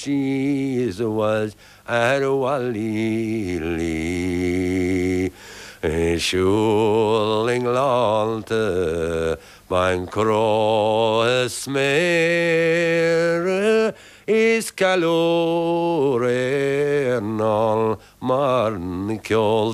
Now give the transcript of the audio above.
Jesus ar walili shuling lante mein cross mer is calore nol marn